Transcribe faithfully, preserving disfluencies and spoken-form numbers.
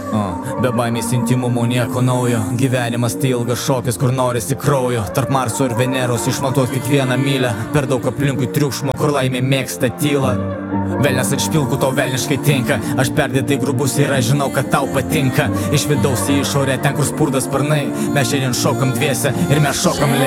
uh, Be baimės intimumo nieko naujo. Gyvenimas tai ilgas šokis, kur norisi kraujo. Tarp Marso ir Veneros išmatuot kiekvieną mylę. Per daug aplinkui triukšmo, kur laimė mėgsta tylą. Velnias ant špilkų tau velniškai tinka. Aš perdėtai grubus ir aš žinau, kad tau patinka. Iš vidaus į išorę, ten kur spurda sparnai. Mes šiandien šokam dviese ir mes šokam lėtai.